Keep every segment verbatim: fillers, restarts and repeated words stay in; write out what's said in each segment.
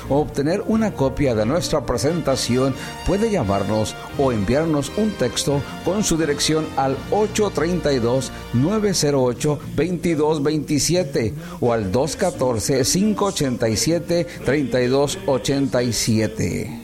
o obtener una copia de nuestra presentación, puede llamarnos o enviarnos un texto con su dirección al ocho tres dos, nueve cero ocho, dos dos dos siete o al dos uno cuatro, cinco ocho siete, tres dos ocho siete.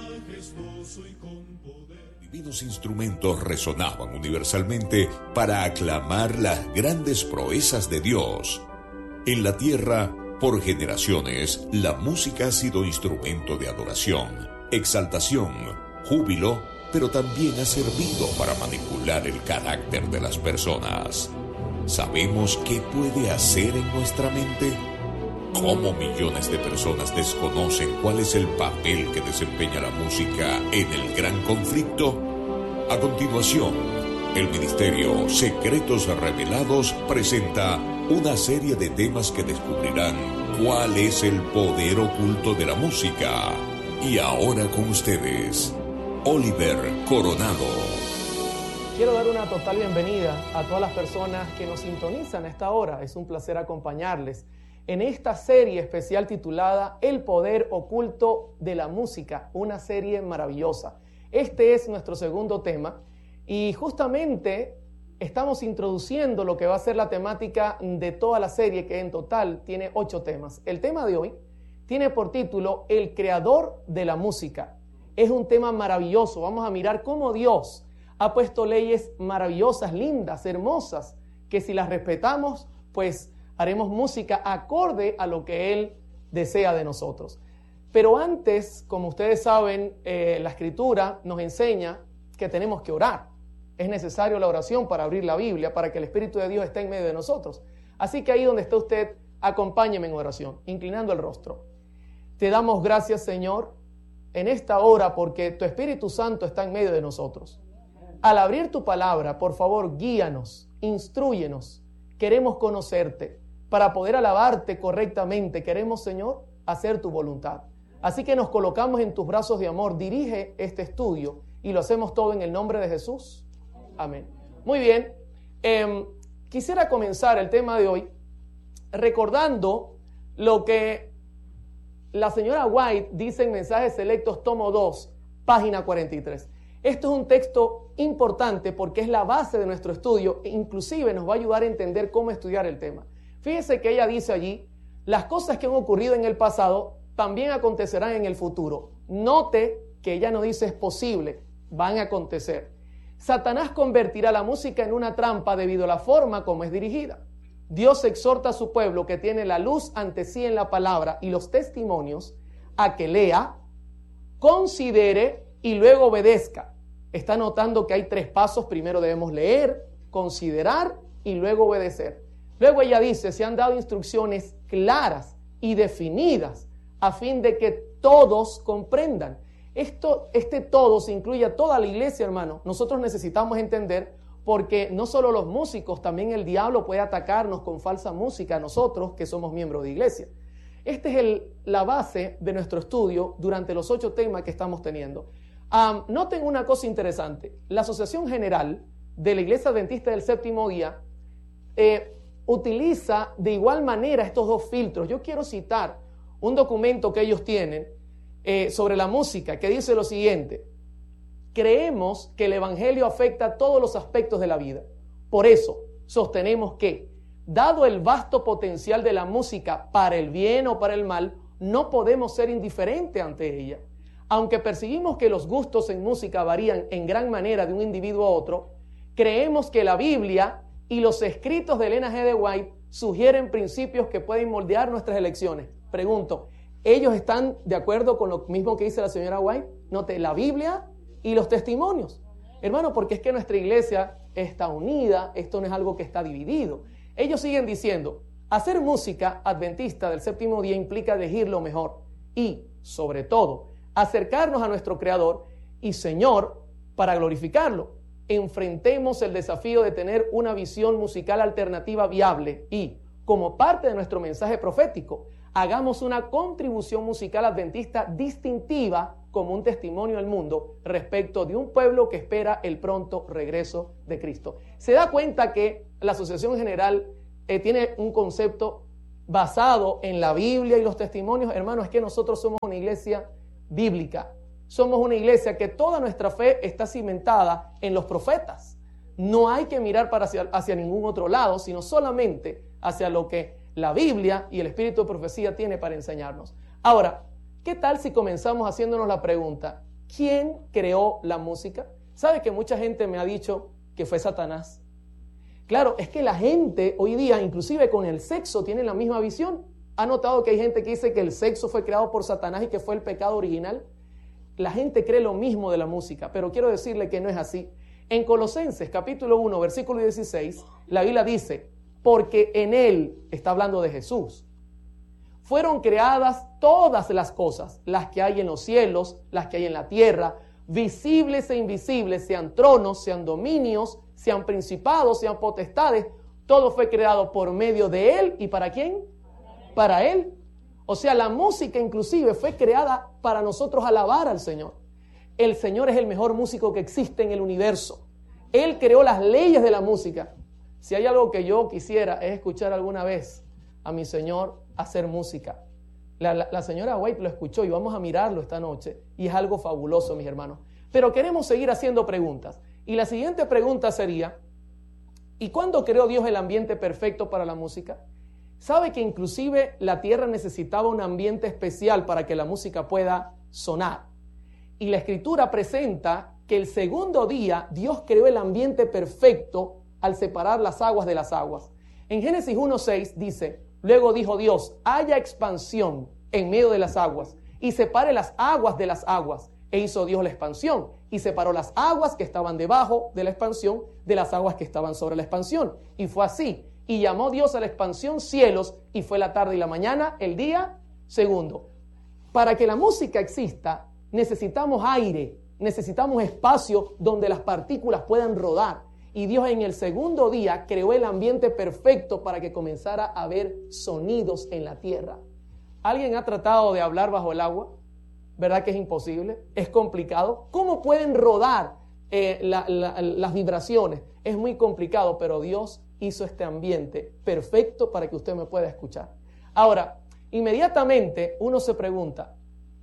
Divinos instrumentos resonaban universalmente para aclamar las grandes proezas de Dios. En la tierra, por generaciones, la música ha sido instrumento de adoración, exaltación, júbilo, pero también ha servido para manipular el carácter de las personas. ¿Sabemos qué puede hacer en nuestra mente? ¿Cómo millones de personas desconocen cuál es el papel que desempeña la música en el gran conflicto? A continuación, el Ministerio Secretos Revelados presenta una serie de temas que descubrirán cuál es el poder oculto de la música. Y ahora con ustedes, Oliver Coronado. Quiero dar una total bienvenida a todas las personas que nos sintonizan a esta hora. Es un placer acompañarles en esta serie especial titulada El poder oculto de la música, una serie maravillosa. Este es nuestro segundo tema y justamente estamos introduciendo lo que va a ser la temática de toda la serie, que en total tiene ocho temas. El tema de hoy tiene por título El creador de la música. Es un tema maravilloso. Vamos a mirar cómo Dios ha puesto leyes maravillosas, lindas, hermosas, que si las respetamos, pues haremos música acorde a lo que Él desea de nosotros. Pero antes, como ustedes saben, eh, la Escritura nos enseña que tenemos que orar. Es necesario la oración para abrir la Biblia, para que el Espíritu de Dios esté en medio de nosotros. Así que ahí donde está usted, acompáñeme en oración, inclinando el rostro. Te damos gracias, Señor, en esta hora, porque tu Espíritu Santo está en medio de nosotros. Al abrir tu palabra, por favor, guíanos, instrúyenos. Queremos conocerte para poder alabarte correctamente. Queremos, Señor, hacer tu voluntad. Así que nos colocamos en tus brazos de amor. Dirige este estudio y lo hacemos todo en el nombre de Jesús. Amén. Muy bien. Eh, quisiera comenzar el tema de hoy recordando lo que la señora White dice en Mensajes Selectos, tomo dos, página cuarenta y tres. Esto es un texto importante porque es la base de nuestro estudio e inclusive nos va a ayudar a entender cómo estudiar el tema. Fíjese que ella dice allí, las cosas que han ocurrido en el pasado también acontecerán en el futuro. Note que ella no dice es posible, van a acontecer. Satanás convertirá la música en una trampa debido a la forma como es dirigida. Dios exhorta a su pueblo que tiene la luz ante sí en la palabra y los testimonios a que lea, considere y luego obedezca. Está notando que hay tres pasos. Primero debemos leer, considerar y luego obedecer. Luego ella dice, se han dado instrucciones claras y definidas a fin de que todos comprendan. Esto, este todos incluye a toda la iglesia, hermano. Nosotros necesitamos entender porque no solo los músicos, también el diablo puede atacarnos con falsa música a nosotros que somos miembros de iglesia. Esta es el, la base de nuestro estudio durante los ocho temas que estamos teniendo. Um, noten una cosa interesante. La Asociación General de la Iglesia Adventista del Séptimo Día eh, utiliza de igual manera estos dos filtros. Yo quiero citar un documento que ellos tienen eh, sobre la música que dice lo siguiente: creemos que el Evangelio afecta todos los aspectos de la vida. Por eso sostenemos que, dado el vasto potencial de la música para el bien o para el mal, no podemos ser indiferentes ante ella. Aunque percibimos que los gustos en música varían en gran manera de un individuo a otro, creemos que la Biblia y los escritos de Elena G. de White sugieren principios que pueden moldear nuestras elecciones. Pregunto, ¿ellos están de acuerdo con lo mismo que dice la señora White? Note, la Biblia y los testimonios. Hermano, porque es que nuestra iglesia está unida, esto no es algo que está dividido. Ellos siguen diciendo, hacer música adventista del séptimo día implica elegir lo mejor y, sobre todo, acercarnos a nuestro Creador y Señor para glorificarlo. Enfrentemos el desafío de tener una visión musical alternativa viable y, como parte de nuestro mensaje profético, hagamos una contribución musical adventista distintiva como un testimonio al mundo respecto de un pueblo que espera el pronto regreso de Cristo. Se da cuenta que la Asociación General eh, tiene un concepto basado en la Biblia y los testimonios, hermanos, es que nosotros somos una iglesia bíblica. Somos una iglesia que toda nuestra fe está cimentada en los profetas. No hay que mirar para hacia, hacia ningún otro lado, sino solamente hacia lo que la Biblia y el espíritu de profecía tiene para enseñarnos. Ahora, ¿qué tal si comenzamos haciéndonos la pregunta, ¿quién creó la música? ¿Sabe que mucha gente me ha dicho que fue Satanás? Claro, es que la gente hoy día, inclusive con el sexo, tiene la misma visión. ¿Ha notado que hay gente que dice que el sexo fue creado por Satanás y que fue el pecado original? La gente cree lo mismo de la música, pero quiero decirle que no es así. En Colosenses capítulo uno, versículo dieciséis, la Biblia dice, porque en Él, está hablando de Jesús, fueron creadas todas las cosas, las que hay en los cielos, las que hay en la tierra, visibles e invisibles, sean tronos, sean dominios, sean principados, sean potestades, todo fue creado por medio de Él. ¿Y para quién? Para Él. O sea, la música inclusive fue creada para nosotros alabar al Señor. El Señor es el mejor músico que existe en el universo. Él creó las leyes de la música. Si hay algo que yo quisiera es escuchar alguna vez a mi Señor hacer música. La, la, la señora White lo escuchó y vamos a mirarlo esta noche y es algo fabuloso, mis hermanos. Pero queremos seguir haciendo preguntas. Y la siguiente pregunta sería, ¿y cuándo creó Dios el ambiente perfecto para la música? ¿Sabe que inclusive la tierra necesitaba un ambiente especial para que la música pueda sonar? Y la Escritura presenta que el segundo día Dios creó el ambiente perfecto al separar las aguas de las aguas. En Génesis uno seis dice, luego dijo Dios, haya expansión en medio de las aguas y separe las aguas de las aguas. E hizo Dios la expansión y separó las aguas que estaban debajo de la expansión de las aguas que estaban sobre la expansión. Y fue así. Y llamó Dios a la expansión cielos, y fue la tarde y la mañana, el día segundo. Para que la música exista, necesitamos aire, necesitamos espacio donde las partículas puedan rodar. Y Dios en el segundo día creó el ambiente perfecto para que comenzara a haber sonidos en la tierra. ¿Alguien ha tratado de hablar bajo el agua? ¿Verdad que es imposible? ¿Es complicado? ¿Cómo pueden rodar eh, la, la, las vibraciones? Es muy complicado, pero Dios hizo este ambiente perfecto para que usted me pueda escuchar. Ahora, inmediatamente uno se pregunta,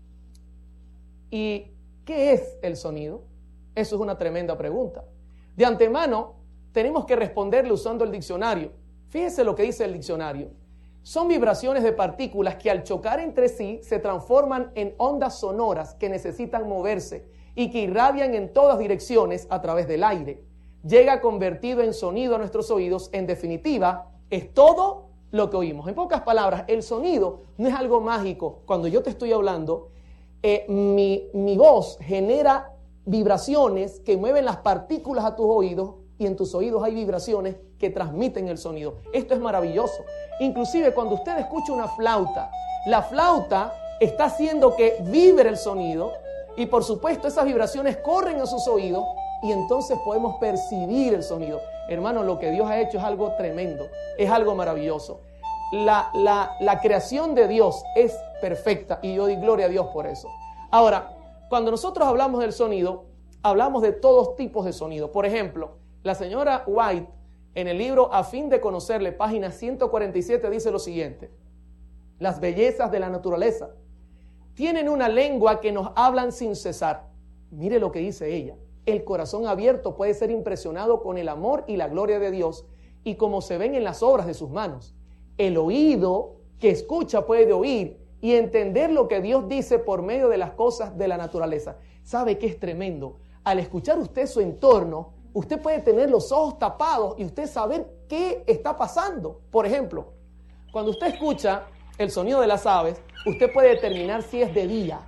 ¿y qué es el sonido? Eso es una tremenda pregunta. De antemano, tenemos que responderle usando el diccionario. Fíjese lo que dice el diccionario. Son vibraciones de partículas que al chocar entre sí se transforman en ondas sonoras que necesitan moverse y que irradian en todas direcciones a través del aire. Llega convertido en sonido a nuestros oídos. En definitiva, es todo lo que oímos. En pocas palabras, el sonido no es algo mágico. Cuando yo te estoy hablando, eh, mi, mi voz genera vibraciones que mueven las partículas a tus oídos y en tus oídos hay vibraciones que transmiten el sonido. Esto es maravilloso. Inclusive cuando usted escucha una flauta, la flauta está haciendo que vibre el sonido y por supuesto esas vibraciones corren a sus oídos y entonces podemos percibir el sonido. Hermano, lo que Dios ha hecho es algo tremendo, es algo maravilloso. La, la, la creación de Dios es perfecta y yo doy gloria a Dios por eso. Ahora, cuando nosotros hablamos del sonido, hablamos de todos tipos de sonido. Por ejemplo, la señora White, en el libro A fin de conocerle, página ciento cuarenta y siete, dice lo siguiente. Las bellezas de la naturaleza tienen una lengua que nos hablan sin cesar. Mire lo que dice ella. El corazón abierto puede ser impresionado con el amor y la gloria de Dios y como se ven en las obras de sus manos. El oído que escucha puede oír y entender lo que Dios dice por medio de las cosas de la naturaleza. ¿Sabe qué es tremendo? Al escuchar usted su entorno, usted puede tener los ojos tapados y usted saber qué está pasando. Por ejemplo, cuando usted escucha el sonido de las aves, usted puede determinar si es de día.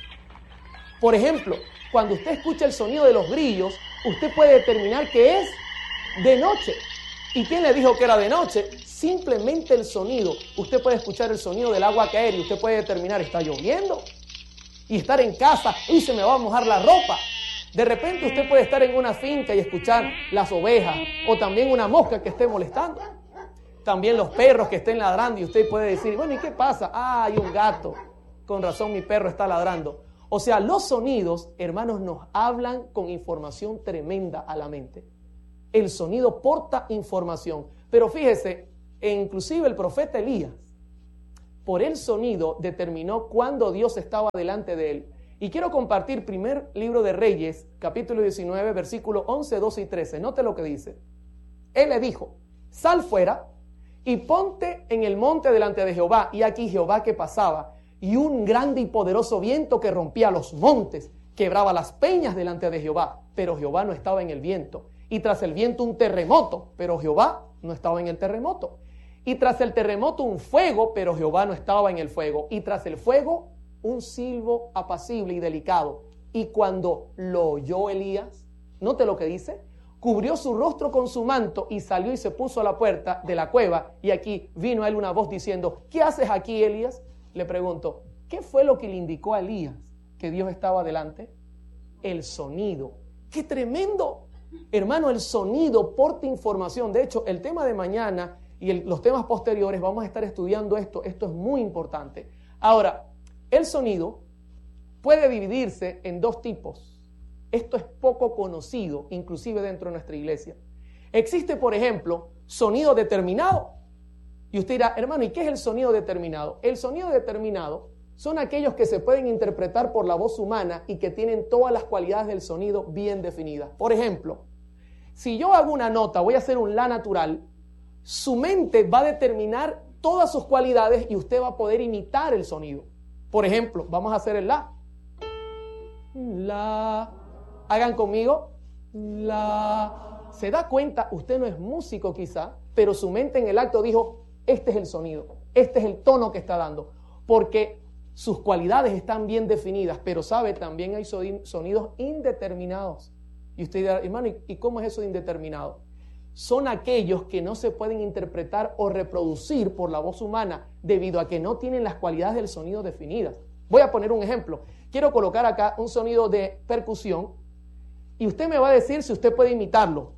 Por ejemplo, cuando usted escucha el sonido de los grillos, usted puede determinar que es de noche. ¿Y quién le dijo que era de noche? Simplemente el sonido. Usted puede escuchar el sonido del agua caer y usted puede determinar, está lloviendo. Y estar en casa, y se me va a mojar la ropa. De repente usted puede estar en una finca y escuchar las ovejas o también una mosca que esté molestando. También los perros que estén ladrando y usted puede decir, bueno, ¿y qué pasa? Ah, hay un gato. Con razón mi perro está ladrando. O sea, los sonidos, hermanos, nos hablan con información tremenda a la mente. El sonido porta información. Pero fíjese, inclusive el profeta Elías, por el sonido determinó cuándo Dios estaba delante de él. Y quiero compartir primer libro de Reyes, capítulo diecinueve, versículos once, doce y trece. Note lo que dice. Él le dijo, sal fuera y ponte en el monte delante de Jehová. Y aquí Jehová que pasaba, y un grande y poderoso viento que rompía los montes, quebraba las peñas delante de Jehová, pero Jehová no estaba en el viento. Y tras el viento un terremoto, pero Jehová no estaba en el terremoto. Y tras el terremoto un fuego, pero Jehová no estaba en el fuego. Y tras el fuego un silbo apacible y delicado. Y cuando lo oyó Elías, note lo que dice, cubrió su rostro con su manto y salió y se puso a la puerta de la cueva. Y aquí vino a él una voz diciendo, ¿qué haces aquí, Elías? Le pregunto, ¿qué fue lo que le indicó a Elías que Dios estaba delante? El sonido. ¡Qué tremendo! Hermano, el sonido porta información. De hecho, el tema de mañana y el, los temas posteriores vamos a estar estudiando esto. Esto es muy importante. Ahora, el sonido puede dividirse en dos tipos. Esto es poco conocido, inclusive dentro de nuestra iglesia. Existe, por ejemplo, sonido determinado. Y usted dirá, hermano, ¿y qué es el sonido determinado? El sonido determinado son aquellos que se pueden interpretar por la voz humana y que tienen todas las cualidades del sonido bien definidas. Por ejemplo, si yo hago una nota, voy a hacer un la natural, su mente va a determinar todas sus cualidades y usted va a poder imitar el sonido. Por ejemplo, vamos a hacer el la. La. Hagan conmigo. La. ¿Se da cuenta? Usted no es músico quizá, pero su mente en el acto dijo, este es el sonido, este es el tono que está dando. Porque sus cualidades están bien definidas, pero sabe, también hay sonidos indeterminados. Y usted dirá, hermano, ¿y cómo es eso de indeterminado? Son aquellos que no se pueden interpretar o reproducir por la voz humana debido a que no tienen las cualidades del sonido definidas. Voy a poner un ejemplo. Quiero colocar acá un sonido de percusión y usted me va a decir si usted puede imitarlo.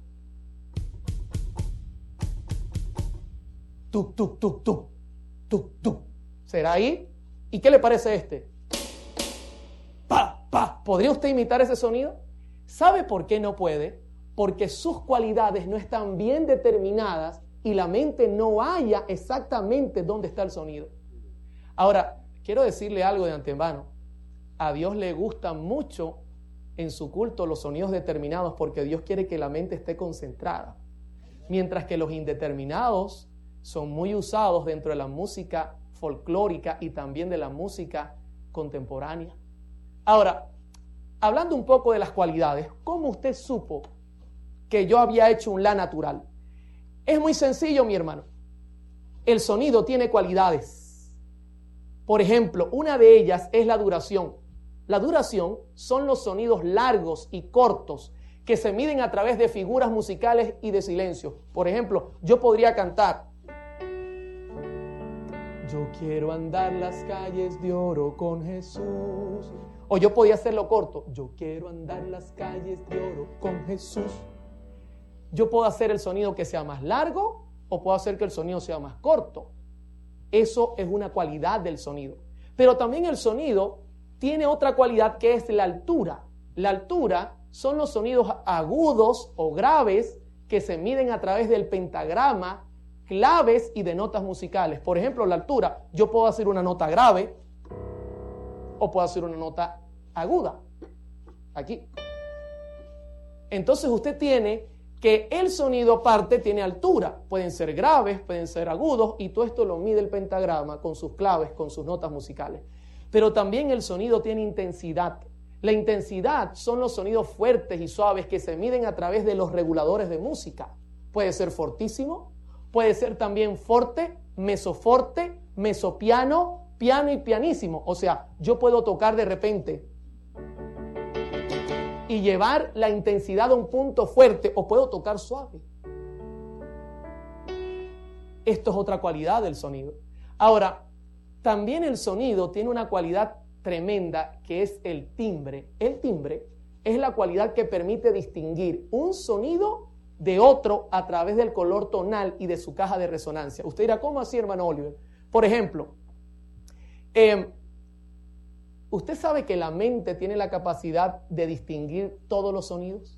Tuc, tuc, tuc, tuc, tuc, tuc. ¿Será ahí? ¿Y qué le parece este? Pa, pa. ¿Podría usted imitar ese sonido? ¿Sabe por qué no puede? Porque sus cualidades no están bien determinadas y la mente no halla exactamente dónde está el sonido. Ahora, quiero decirle algo de antemano. A Dios le gusta mucho en su culto los sonidos determinados porque Dios quiere que la mente esté concentrada. Mientras que los indeterminados son muy usados dentro de la música folclórica y también de la música contemporánea. Ahora, hablando un poco de las cualidades, ¿cómo usted supo que yo había hecho un la natural? Es muy sencillo, mi hermano. El sonido tiene cualidades. Por ejemplo, una de ellas es la duración. La duración son los sonidos largos y cortos que se miden a través de figuras musicales y de silencio. Por ejemplo, yo podría cantar: yo quiero andar las calles de oro con Jesús. O yo podía hacerlo corto: yo quiero andar las calles de oro con Jesús. Yo puedo hacer el sonido que sea más largo o puedo hacer que el sonido sea más corto. Eso es una cualidad del sonido. Pero también el sonido tiene otra cualidad que es la altura. La altura son los sonidos agudos o graves que se miden a través del pentagrama, claves y de notas musicales. Por ejemplo, la altura, yo puedo hacer una nota grave o puedo hacer una nota aguda. Aquí. Entonces usted tiene que el sonido aparte tiene altura. Pueden ser graves, pueden ser agudos y todo esto lo mide el pentagrama con sus claves, con sus notas musicales. Pero también el sonido tiene intensidad. La intensidad son los sonidos fuertes y suaves que se miden a través de los reguladores de música. Puede ser fortísimo, puede ser también forte, mesoforte, mesopiano, piano y pianísimo. O sea, yo puedo tocar de repente y llevar la intensidad a un punto fuerte o puedo tocar suave. Esto es otra cualidad del sonido. Ahora, también el sonido tiene una cualidad tremenda que es el timbre. El timbre es la cualidad que permite distinguir un sonido de otro a través del color tonal y de su caja de resonancia. Usted dirá, ¿cómo así, hermano Oliver? Por ejemplo, eh, ¿usted sabe que la mente tiene la capacidad de distinguir todos los sonidos?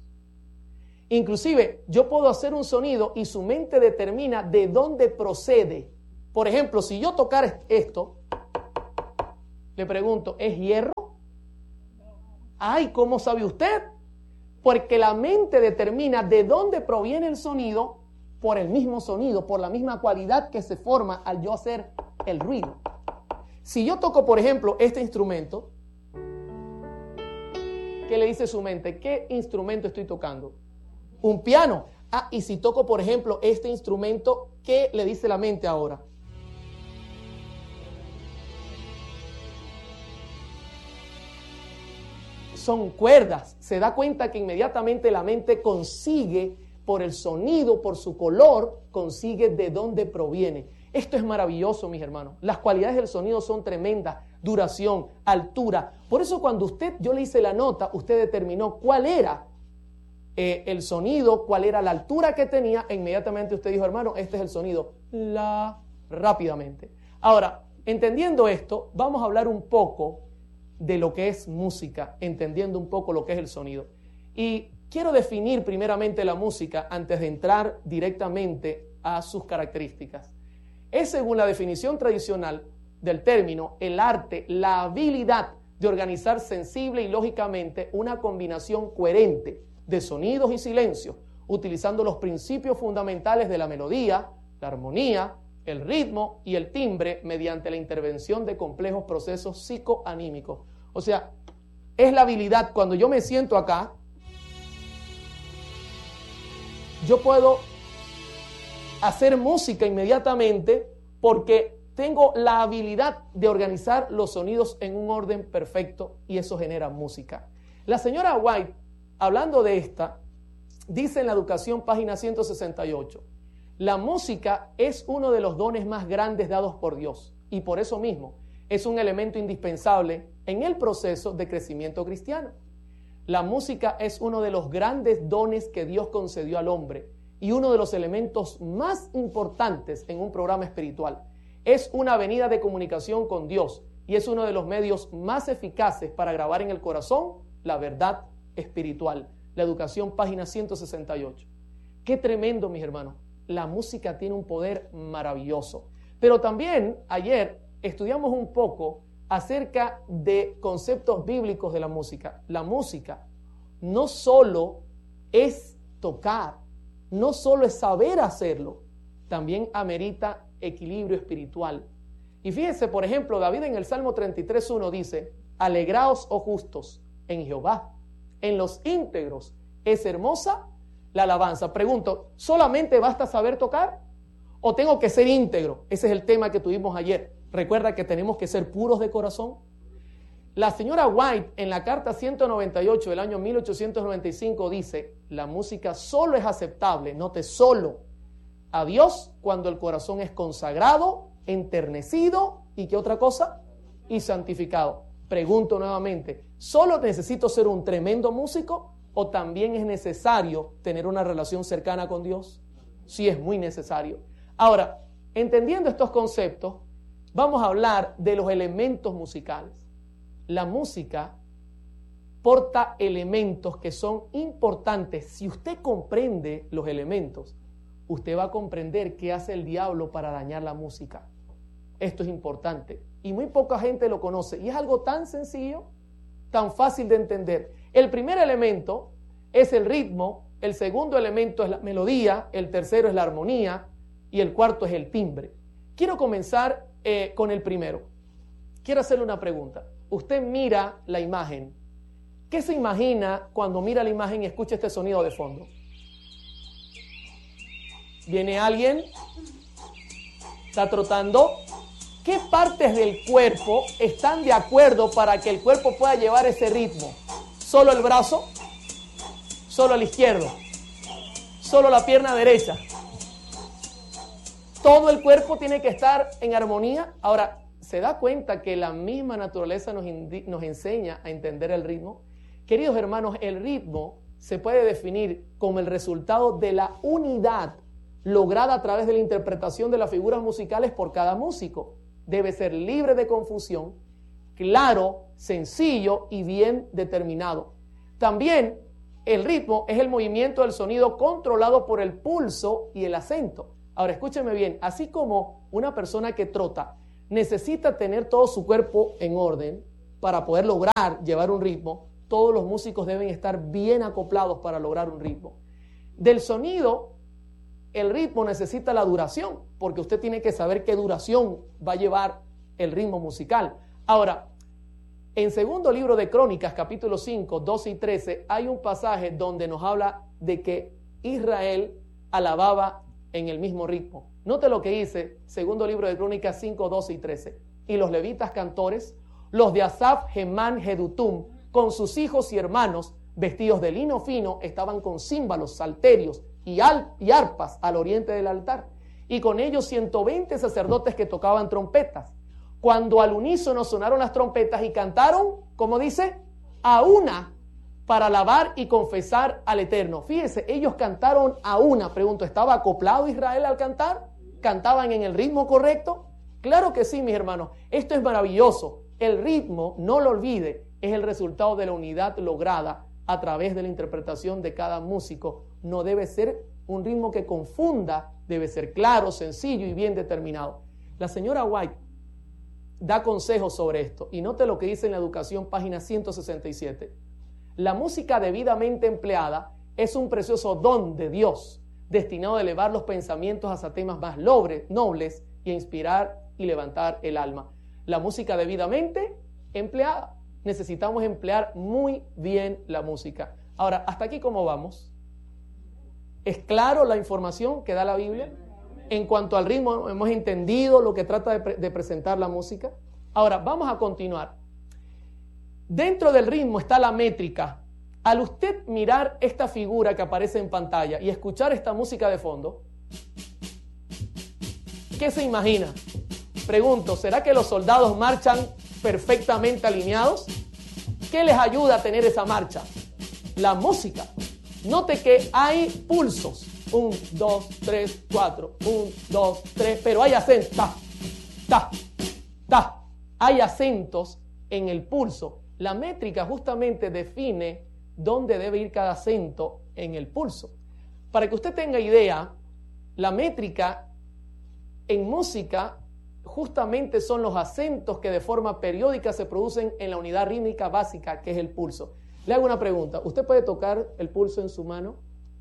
Inclusive, yo puedo hacer un sonido y su mente determina de dónde procede. Por ejemplo, si yo tocara esto, le pregunto, ¿es hierro? Ay, ¿cómo sabe usted? Porque la mente determina de dónde proviene el sonido por el mismo sonido, por la misma cualidad que se forma al yo hacer el ruido. Si yo toco, por ejemplo, este instrumento, ¿qué le dice su mente? ¿Qué instrumento estoy tocando? Un piano. Ah, y si toco, por ejemplo, este instrumento, ¿qué le dice la mente ahora? Son cuerdas. Se da cuenta que inmediatamente la mente consigue, por el sonido, por su color, consigue de dónde proviene. Esto es maravilloso, mis hermanos. Las cualidades del sonido son tremendas. Duración, altura. Por eso cuando usted, yo le hice la nota, usted determinó cuál era eh, el sonido, cuál era la altura que tenía. E inmediatamente usted dijo, hermano, este es el sonido. La, rápidamente. Ahora, entendiendo esto, vamos a hablar un poco de lo que es música, entendiendo un poco lo que es el sonido. Y quiero definir primeramente la música antes de entrar directamente a sus características. Es, según la definición tradicional del término, el arte, la habilidad de organizar sensible y lógicamente una combinación coherente de sonidos y silencios, utilizando los principios fundamentales de la melodía, la armonía, el ritmo y el timbre mediante la intervención de complejos procesos psicoanímicos. O sea, es la habilidad, cuando yo me siento acá, yo puedo hacer música inmediatamente porque tengo la habilidad de organizar los sonidos en un orden perfecto y eso genera música. La señora White, hablando de esta, dice en la Educación, página ciento sesenta y ocho, la música es uno de los dones más grandes dados por Dios y por eso mismo es un elemento indispensable en el proceso de crecimiento cristiano. La música es uno de los grandes dones que Dios concedió al hombre y uno de los elementos más importantes en un programa espiritual. Es una avenida de comunicación con Dios y es uno de los medios más eficaces para grabar en el corazón la verdad espiritual. La Educación, página ciento sesenta y ocho. Qué tremendo, mis hermanos. La música tiene un poder maravilloso. Pero también ayer estudiamos un poco acerca de conceptos bíblicos de la música. La música no solo es tocar, no solo es saber hacerlo, también amerita equilibrio espiritual. Y fíjese, por ejemplo, David en el Salmo treinta y tres uno dice, alegraos, oh justos, en Jehová, en los íntegros es hermosa la alabanza. Pregunto, ¿solamente basta saber tocar? ¿O tengo que ser íntegro? Ese es el tema que tuvimos ayer. Recuerda que tenemos que ser puros de corazón. La señora White en la carta ciento noventa y ocho del año mil ochocientos noventa y cinco dice, la música solo es aceptable, note solo, a Dios cuando el corazón es consagrado, enternecido y ¿qué otra cosa? Y santificado. Pregunto nuevamente, ¿solo necesito ser un tremendo músico o también es necesario tener una relación cercana con Dios? Sí, es muy necesario. Ahora, entendiendo estos conceptos, vamos a hablar de los elementos musicales. La música porta elementos que son importantes. Si usted comprende los elementos, usted va a comprender qué hace el diablo para dañar la música. Esto es importante y muy poca gente lo conoce. Y es algo tan sencillo, tan fácil de entender. El primer elemento es el ritmo, el segundo elemento es la melodía, el tercero es la armonía y el cuarto es el timbre. Quiero comenzar eh, con el primero. Quiero hacerle una pregunta. Usted mira la imagen. ¿Qué se imagina cuando mira la imagen y escucha este sonido de fondo? ¿Viene alguien? ¿Está trotando? ¿Qué partes del cuerpo están de acuerdo para que el cuerpo pueda llevar ese ritmo? ¿Solo el brazo? ¿Solo el izquierdo? ¿Solo la pierna derecha? ¿Todo el cuerpo tiene que estar en armonía? Ahora, ¿se da cuenta que la misma naturaleza nos, indi- nos enseña a entender el ritmo? Queridos hermanos, el ritmo se puede definir como el resultado de la unidad lograda a través de la interpretación de las figuras musicales por cada músico. Debe ser libre de confusión, claro, sencillo y bien determinado. También el ritmo es el movimiento del sonido controlado por el pulso y el acento. Ahora, escúcheme bien, así como una persona que trota necesita tener todo su cuerpo en orden para poder lograr llevar un ritmo, todos los músicos deben estar bien acoplados para lograr un ritmo. Del sonido, el ritmo necesita la duración, porque usted tiene que saber qué duración va a llevar el ritmo musical. Ahora, en segundo libro de Crónicas, capítulo cinco, doce y trece, hay un pasaje donde nos habla de que Israel alababa en el mismo ritmo. Note lo que dice segundo libro de Crónicas cinco, doce y trece. Y los levitas cantores, los de Asaf, Gemán, Jedutum, con sus hijos y hermanos, vestidos de lino fino, estaban con címbalos, salterios y, al, y arpas al oriente del altar. Y con ellos ciento veinte sacerdotes que tocaban trompetas. Cuando al unísono sonaron las trompetas y cantaron, como dice, a una, para alabar y confesar al Eterno. Fíjese, ellos cantaron a una. Pregunto, ¿estaba acoplado Israel al cantar? ¿Cantaban en el ritmo correcto? Claro que sí, mis hermanos. Esto es maravilloso. El ritmo, no lo olvide, es el resultado de la unidad lograda a través de la interpretación de cada músico. No debe ser un ritmo que confunda, debe ser claro, sencillo y bien determinado. La señora White da consejos sobre esto y note lo que dice en la educación, página ciento sesenta y siete. La música debidamente empleada es un precioso don de Dios, destinado a elevar los pensamientos hasta temas más nobles y a inspirar y levantar el alma. La música debidamente empleada. Necesitamos emplear muy bien la música. Ahora, ¿hasta aquí cómo vamos? ¿Es claro la información que da la Biblia? En cuanto al ritmo, hemos entendido lo que trata de, pre- de presentar la música. Ahora, vamos a continuar. Dentro del ritmo está la métrica. Al usted mirar esta figura que aparece en pantalla y escuchar esta música de fondo, ¿qué se imagina? Pregunto, ¿será que los soldados marchan perfectamente alineados? ¿Qué les ayuda a tener esa marcha? La música. Note que hay pulsos. Un, dos, tres, cuatro. Un, dos, tres. Pero hay acentos. Ta, ta, ta. Hay acentos en el pulso. La métrica justamente define dónde debe ir cada acento en el pulso. Para que usted tenga idea, la métrica en música justamente son los acentos que de forma periódica se producen en la unidad rítmica básica, que es el pulso. Le hago una pregunta. ¿Usted puede tocar el pulso en su mano?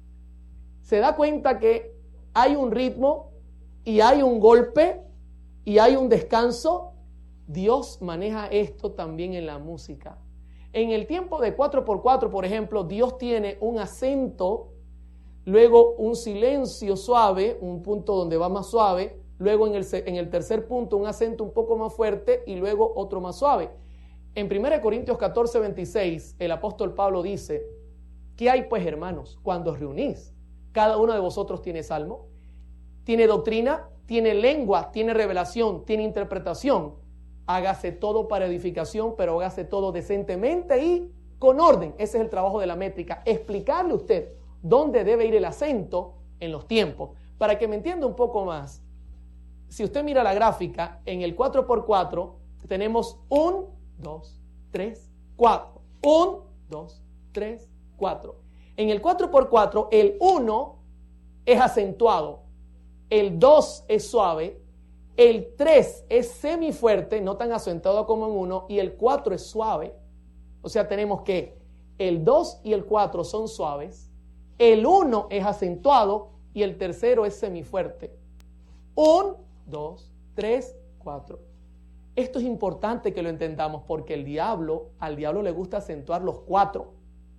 ¿Se da cuenta que hay un ritmo y hay un golpe y hay un descanso? Dios maneja esto también en la música. En el tiempo de cuatro por cuatro, por ejemplo, Dios tiene un acento, luego un silencio suave, un punto donde va más suave, luego en el, en el tercer punto un acento un poco más fuerte y luego otro más suave. En primera Corintios catorce, veintiséis, el apóstol Pablo dice: ¿qué hay pues, hermanos, cuando os reunís? Cada uno de vosotros tiene salmo, tiene doctrina, tiene lengua, tiene revelación, tiene interpretación. Hágase todo para edificación, pero hágase todo decentemente y con orden. Ese es el trabajo de la métrica, explicarle a usted dónde debe ir el acento en los tiempos. Para que me entienda un poco más, si usted mira la gráfica, en el cuatro por cuatro tenemos un, dos, tres, cuatro. un, dos, tres, cuatro. En el cuatro por cuatro, el uno es acentuado, el dos es suave, el tres es semifuerte, no tan acentuado como en uno, y el cuatro es suave. O sea, tenemos que el dos y el cuatro son suaves, el uno es acentuado y el tercero es semifuerte. un, dos, tres, cuatro. Esto es importante que lo entendamos porque el diablo, al diablo le gusta acentuar los cuatro.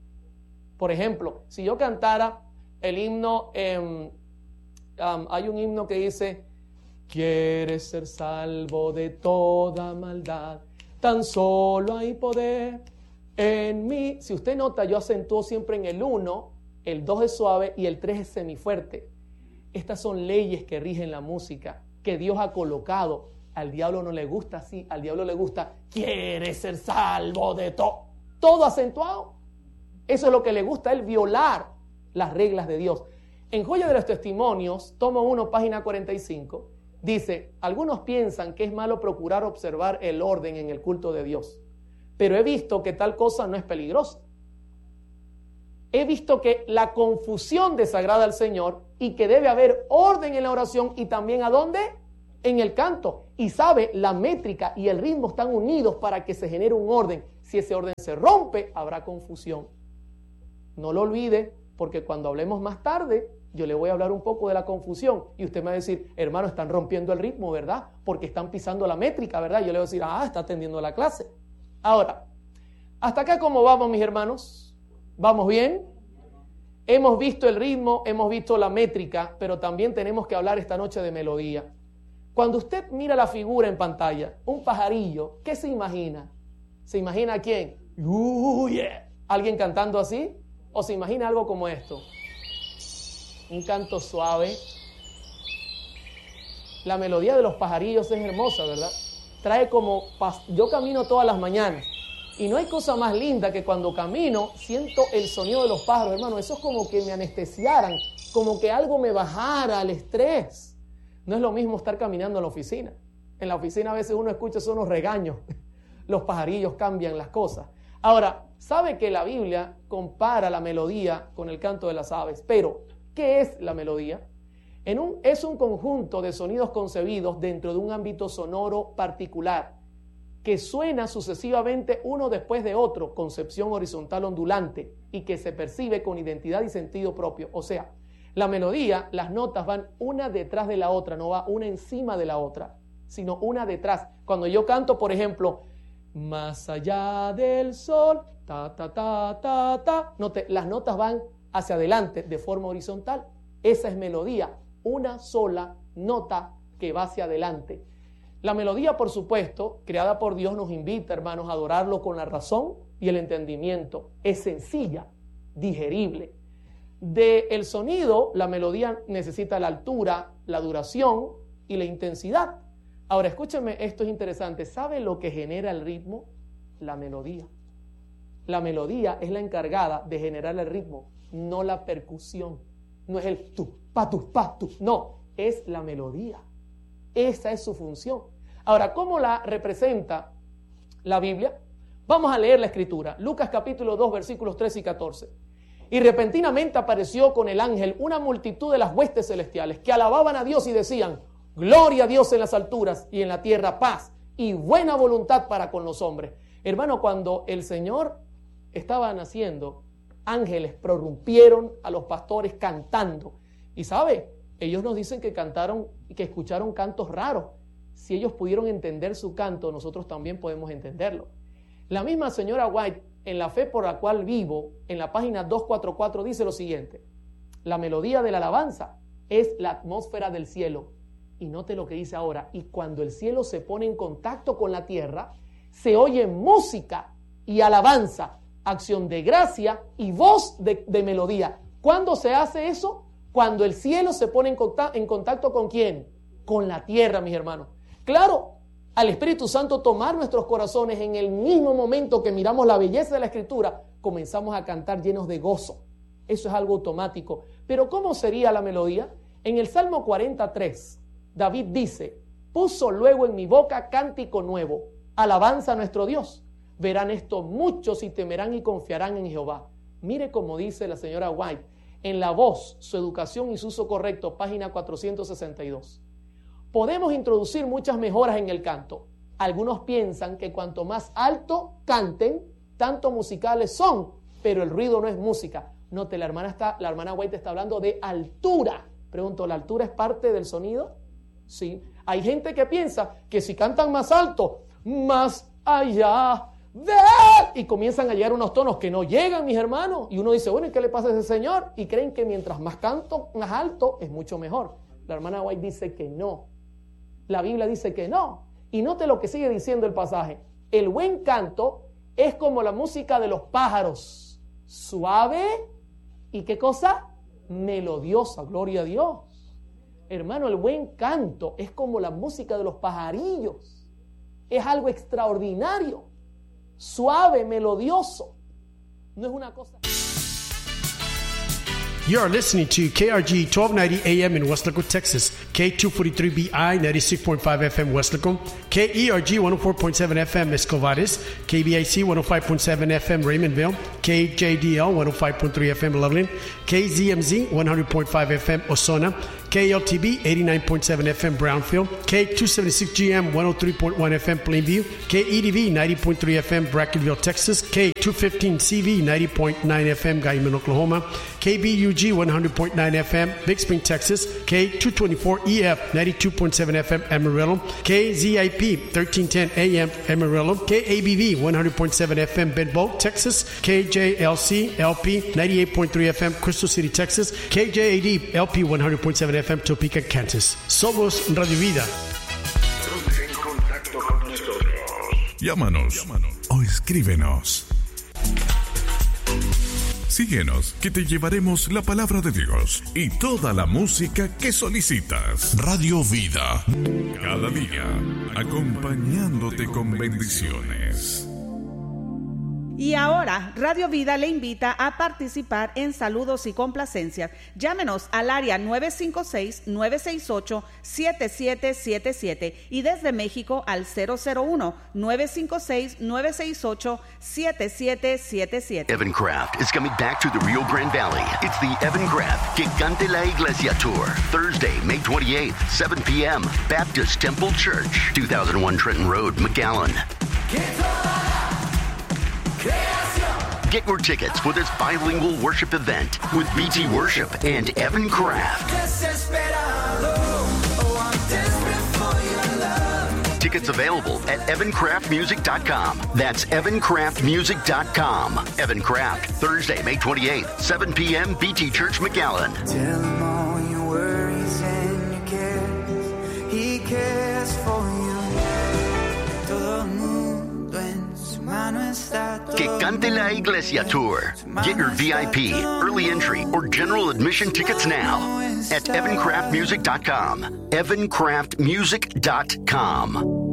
Por ejemplo, si yo cantara el himno, eh, um, hay un himno que dice: quieres ser salvo de toda maldad, tan solo hay poder en mí. Si usted nota, yo acentúo siempre en el uno, el dos es suave y el tres es semifuerte. Estas son leyes que rigen la música, que Dios ha colocado. Al diablo no le gusta así, al diablo le gusta: quieres ser salvo de todo, todo acentuado. Eso es lo que le gusta a él, violar las reglas de Dios. En Joya de los Testimonios, tomo uno, página cuarenta y cinco, dice: algunos piensan que es malo procurar observar el orden en el culto de Dios, pero he visto que tal cosa no es peligrosa. he visto que la confusión desagrada al Señor y que debe haber orden en la oración y también ¿a dónde? En el canto. Y sabe, la métrica y el ritmo están unidos para que se genere un orden. Si ese orden se rompe, habrá confusión. No lo olvide, porque cuando hablemos más tarde, yo le voy a hablar un poco de la confusión. Y usted me va a decir, hermano, están rompiendo el ritmo, ¿verdad? Porque están pisando la métrica, ¿verdad? Yo le voy a decir, ah, está atendiendo la clase. Ahora, ¿hasta acá cómo vamos, mis hermanos? ¿Vamos bien? Hemos visto el ritmo, hemos visto la métrica, pero también tenemos que hablar esta noche de melodía. Cuando usted mira la figura en pantalla, un pajarillo, ¿qué se imagina? ¿Se imagina a quién? Uh, yeah. ¿Alguien cantando así? ¿O se imagina algo como esto? Un canto suave. La melodía de los pajarillos es hermosa, ¿verdad? Trae como... Yo camino todas las mañanas y no hay cosa más linda que cuando camino siento el sonido de los pájaros, hermano. Eso es como que me anestesiaran, como que algo me bajara al estrés. No es lo mismo estar caminando en la oficina. En la oficina a veces uno escucha son unos regaños. Los pajarillos cambian las cosas. Ahora, sabe que la Biblia compara la melodía con el canto de las aves, pero ¿qué es la melodía? En un, es un conjunto de sonidos concebidos dentro de un ámbito sonoro particular que suena sucesivamente uno después de otro, concepción horizontal ondulante, y que se percibe con identidad y sentido propio. O sea, la melodía, las notas van una detrás de la otra, no va una encima de la otra, sino una detrás. Cuando yo canto, por ejemplo, más allá del sol, ta, ta, ta, ta, ta, note, las notas van hacia adelante de forma horizontal. Esa es melodía, una sola nota que va hacia adelante. La melodía, por supuesto, creada por Dios, nos invita, hermanos, a adorarlo con la razón y el entendimiento. Es sencilla, digerible. Del sonido, la melodía necesita la altura, la duración y la intensidad. Ahora, escúcheme, esto es interesante. ¿Sabe lo que genera el ritmo? La melodía. La melodía es la encargada de generar el ritmo, no la percusión. No es el tu, pa, tu, pa, tu. No, es la melodía. Esa es su función. Ahora, ¿cómo la representa la Biblia? Vamos a leer la Escritura. Lucas capítulo dos, versículos trece y catorce. Y repentinamente apareció con el ángel una multitud de las huestes celestiales que alababan a Dios y decían: gloria a Dios en las alturas y en la tierra paz y buena voluntad para con los hombres. Hermano, cuando el Señor estaba naciendo, ángeles prorrumpieron a los pastores cantando. Y sabe, ellos nos dicen que cantaron y que escucharon cantos raros. Si ellos pudieron entender su canto, nosotros también podemos entenderlo. La misma señora White, en La fe por la cual vivo, en la página doscientos cuarenta y cuatro, dice lo siguiente: la melodía de la alabanza es la atmósfera del cielo. Y note lo que dice ahora: y cuando el cielo se pone en contacto con la tierra, se oye música y alabanza, acción de gracia y voz de, de melodía. ¿Cuándo se hace eso? Cuando el cielo se pone en contacto, en contacto ¿con quién? Con la tierra, mis hermanos. Claro, al Espíritu Santo tomar nuestros corazones en el mismo momento que miramos la belleza de la Escritura, comenzamos a cantar llenos de gozo. Eso es algo automático. Pero ¿cómo sería la melodía? En el Salmo cuarenta y tres, David dice: puso luego en mi boca cántico nuevo, alabanza a nuestro Dios. Verán esto muchos y temerán y confiarán en Jehová. Mire cómo dice la señora White, en La Voz, su educación y su uso correcto, página cuatrocientos sesenta y dos. Podemos introducir muchas mejoras en el canto. Algunos piensan que cuanto más alto canten, tanto musicales son, pero el ruido no es música. Note, la hermana, está, la hermana White está hablando de altura. Pregunto, ¿la altura es parte del sonido? Sí. Hay gente que piensa que si cantan más alto, más allá de... y comienzan a llegar unos tonos que no llegan, mis hermanos. Y uno dice, bueno, ¿y qué le pasa a ese señor? Y creen que mientras más canto, más alto, es mucho mejor. La hermana White dice que no. La Biblia dice que no. Y note lo que sigue diciendo el pasaje. El buen canto es como la música de los pájaros. Suave y ¿qué cosa? Melodiosa. Gloria a Dios. Hermano, el buen canto es como la música de los pajarillos. Es algo extraordinario. Suave, melodioso. No es una cosa... You are listening to K R G twelve ninety A M in Weslaco, Texas, K two forty-three B I ninety-six point five F M Weslaco, K E R G one oh four point seven F M Escovares, K B I C one oh five point seven F M Raymondville, K J D L one oh five point three F M Loveland, K Z M Z one hundred point five F M Osona, K L T B eighty-nine point seven F M Brownfield, K two seventy-six G M one oh three point one F M Plainview, K E D V ninety point three F M Brackenville, Texas, K two fifteen C V ninety point nine F M Guyman, Oklahoma, K B U G one hundred point nine F M Big Spring, Texas, K two twenty-four E F ninety-two point seven F M Amarillo, K Z I P thirteen ten A M Amarillo, K A B V one hundred point seven F M Benbow, Texas, K J L C L P ninety-eight point three F M Crystal City, Texas, K J A D L P one hundred point seven F M Topeka, Kansas. Somos Radio Vida. Ponte en contacto con nosotros. Llámanos, Llámanos o escríbenos. Síguenos, que te llevaremos la palabra de Dios y toda la música que solicitas. Radio Vida. Cada día, acompañándote con bendiciones. Y ahora, Radio Vida le invita a participar en saludos y complacencias. Llámenos al área nueve cinco seis, nueve seis ocho, siete siete siete siete y desde México al cero cero uno, nueve cinco seis, nueve seis ocho, siete siete siete siete. Evan Craft is coming back to the Rio Grande Valley. It's the Evan Craft Que Cante la Iglesia Tour. Thursday, May twenty-eighth, seven p.m. Baptist Temple Church, two thousand one Trenton Road, McAllen. Get your tickets for this bilingual worship event with B T Worship and Evan Craft. Tickets available at evan craft music dot com. That's evan craft music dot com. Evan Craft, Thursday, May twenty-eighth, seven p.m. B T Church, McAllen. Tell him all your worries and your cares. He cares for you. Todo el mundo en su mano está. Que Cante la Iglesia Tour. Get your V I P, early entry, or general admission tickets now at evan craft music dot com. evan craft music dot com.